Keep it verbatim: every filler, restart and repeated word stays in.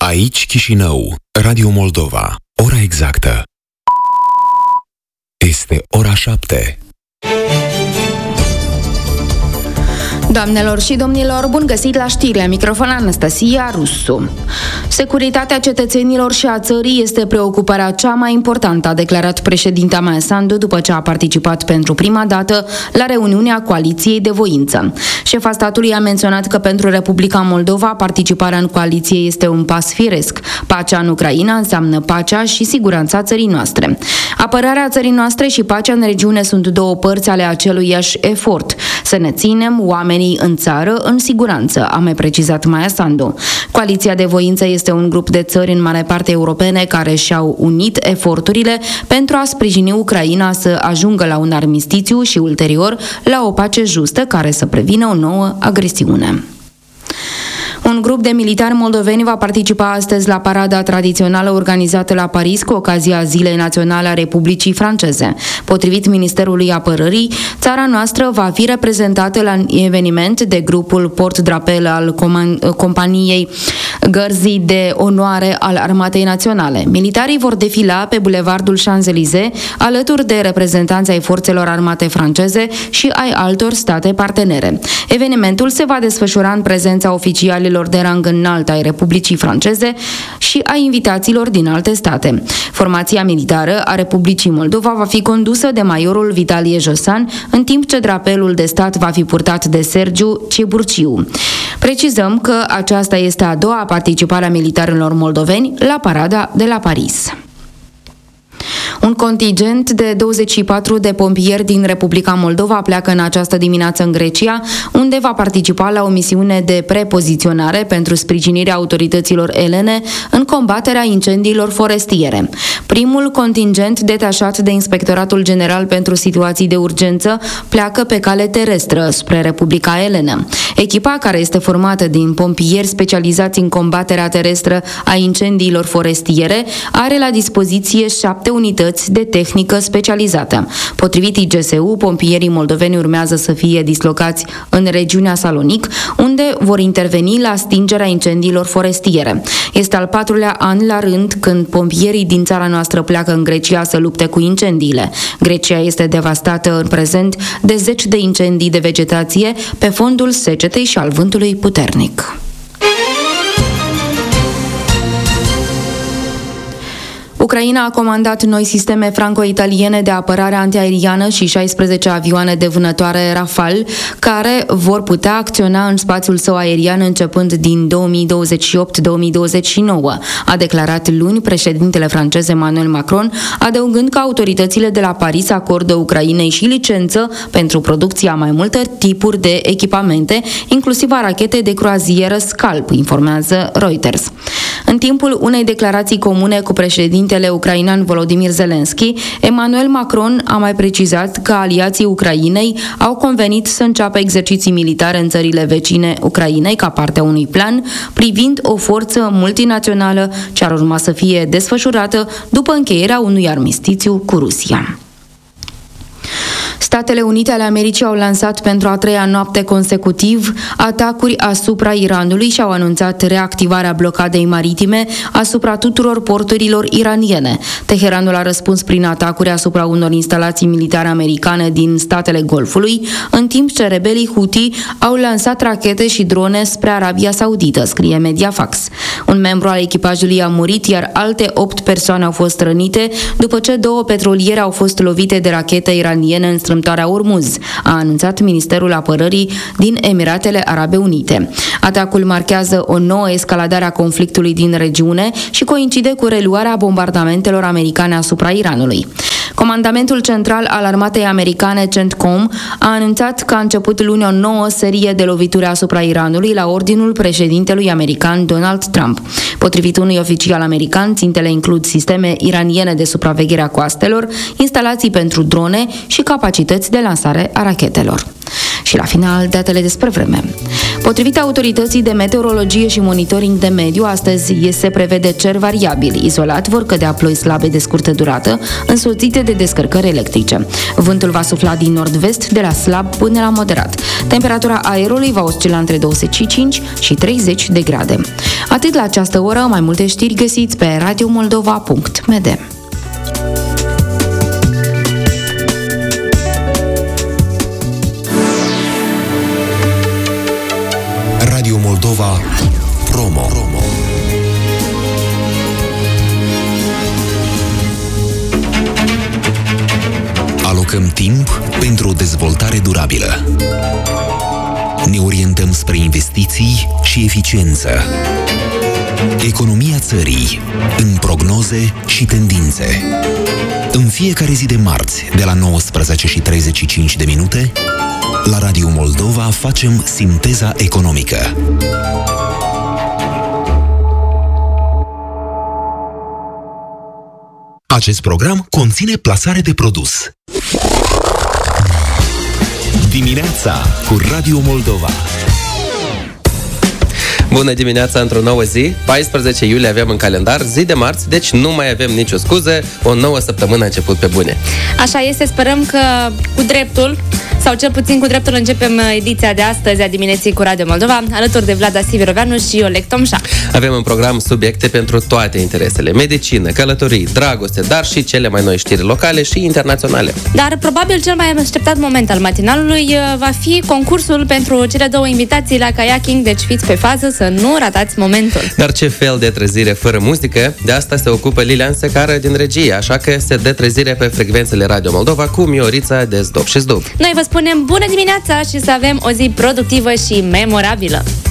Aici Chișinău, Radio Moldova. Ora exactă este ora șapte. Doamnelor și domnilor, bun găsit la știri, la microfon Anastasia Rusu. Securitatea cetățenilor și a țării este preocuparea cea mai importantă, a declarat președinta Maia Sandu după ce a participat pentru prima dată la reuniunea Coaliției de Voință. Șefa statului a menționat că pentru Republica Moldova participarea în coaliție este un pas firesc. Pacea în Ucraina înseamnă pacea și siguranța țării noastre. Apărarea țării noastre și pacea în regiune sunt două părți ale aceluiași efort. Să ne ținem oamenii în țară în siguranță, a mai precizat Maia Sandu. Coaliția de Voință este un grup de țări în mare parte europene care și-au unit eforturile pentru a sprijini Ucraina să ajungă la un armistițiu și ulterior la o pace justă care să prevină o nouă agresiune. Un grup de militari moldoveni va participa astăzi la parada tradițională organizată la Paris cu ocazia Zilei Naționale a Republicii Franceze. Potrivit Ministerului Apărării, țara noastră va fi reprezentată la eveniment de grupul Port-Drapel al companiei Gărzii de Onoare al Armatei Naționale. Militarii vor defila pe bulevardul Champs-Élysées alături de reprezentanți ai forțelor armate franceze și ai altor state partenere. Evenimentul se va desfășura în prezența oficialilor de rang înalt ai Republicii Franceze și a invitaților din alte state. Formația militară a Republicii Moldova va fi condusă de majorul Vitalie Josan, în timp ce drapelul de stat va fi purtat de Sergiu Ceburciu. Precizăm că aceasta este a doua participare a militarilor moldoveni la parada de la Paris. Un contingent de douăzeci și patru de pompieri din Republica Moldova pleacă în această dimineață în Grecia, unde va participa la o misiune de prepoziționare pentru sprijinirea autorităților elene în combaterea incendiilor forestiere. Primul contingent detașat de Inspectoratul General pentru Situații de Urgență pleacă pe cale terestră spre Republica Elenă. Echipa, care este formată din pompieri specializați în combaterea terestră a incendiilor forestiere, are la dispoziție șapte unități de tehnică specializată. Potrivit I G S U, pompierii moldoveni urmează să fie dislocați în regiunea Salonic, unde vor interveni la stingerea incendiilor forestiere. Este al patrulea an la rând când pompierii din țara noastră pleacă în Grecia să lupte cu incendiile. Grecia este devastată în prezent de zeci de incendii de vegetație pe fondul secetei și al vântului puternic. Ucraina a comandat noi sisteme franco-italiene de apărare antiaeriană și șaisprezece avioane de vânătoare Rafale, care vor putea acționa în spațiul său aerian începând din două mii douăzeci și opt două mii douăzeci și nouă, a declarat luni președintele francez Emmanuel Macron, adăugând că autoritățile de la Paris acordă Ucrainei și licență pentru producția mai multor tipuri de echipamente, inclusiv a rachetei de croazieră Scalp, informează Reuters. În timpul unei declarații comune cu președintele ucrainean Volodymyr Zelensky, Emmanuel Macron a mai precizat că aliații Ucrainei au convenit să înceapă exerciții militare în țările vecine Ucrainei ca parte a unui plan privind o forță multinațională ce ar urma să fie desfășurată după încheierea unui armistițiu cu Rusia. Statele Unite ale Americii au lansat pentru a treia noapte consecutiv atacuri asupra Iranului și au anunțat reactivarea blocadei maritime asupra tuturor porturilor iraniene. Teheranul a răspuns prin atacuri asupra unor instalații militare americane din statele Golfului, în timp ce rebelii Houthi au lansat rachete și drone spre Arabia Saudită, scrie Mediafax. Un membru al echipajului a murit, iar alte opt persoane au fost rănite după ce două petroliere au fost lovite de rachete iraniene în strâmtoarea Ormuz, a anunțat Ministerul Apărării din Emiratele Arabe Unite. Atacul marchează o nouă escaladare a conflictului din regiune și coincide cu reluarea bombardamentelor americane asupra Iranului. Comandamentul Central al Armatei Americane, CENTCOM, a anunțat că a început luni o nouă serie de lovituri asupra Iranului la ordinul președintelui american Donald Trump. Potrivit unui oficial american, țintele includ sisteme iraniene de supraveghere a coastelor, instalații pentru drone și capacități de lansare a rachetelor. Și la final, datele despre vreme. Potrivit autorității de meteorologie și monitoring de mediu, astăzi se prevede cer variabil. Izolat vor cădea ploi slabe de scurtă durată, însoțite de descărcări electrice. Vântul va sufla din nord-vest de la slab până la moderat. Temperatura aerului va oscila între douăzeci și cinci și treizeci de grade. Atât la această oră, mai multe știri găsiți pe radio moldova punct m d. Radio Moldova Promo. Alocăm timp pentru o dezvoltare durabilă. Ne orientăm spre investiții și eficiență. Economia țării, în prognoze și tendințe. În fiecare zi de marți, de la nouăsprezece și treizeci și cinci de minute, la Radio Moldova facem sinteza economică. Acest program conține plasare de produs. Dimineața cu Radio Moldova. Bună dimineața într-o nouă zi, paisprezece iulie avem în calendar, zi de marți, deci nu mai avem nicio scuză, o nouă săptămână a început pe bune. Așa este, sperăm că cu dreptul, sau cel puțin cu dreptul, începem ediția de astăzi a dimineții cu Radio Moldova, alături de Vlad Asiviroveanu și Oleg Tomșa. Avem în program subiecte pentru toate interesele, medicină, călătorii, dragoste, dar și cele mai noi știri locale și internaționale. Dar probabil cel mai așteptat moment al matinalului va fi concursul pentru cele două invitații la kayaking, deci fiți pe fază să nu ratați momentul. Dar ce fel de trezire fără muzică? De asta se ocupă Lilian Secară din regie, așa că se dă trezire pe frecvențele Radio Moldova cu Miorița de Zdop și Zdub. Noi vă spunem bună dimineața și să avem o zi productivă și memorabilă.